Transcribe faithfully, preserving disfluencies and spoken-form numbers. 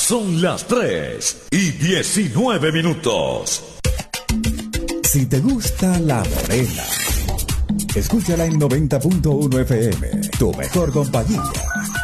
Son las tres y diecinueve minutos. Si te gusta La Morena, escúchala en noventa punto uno F M, tu mejor compañía.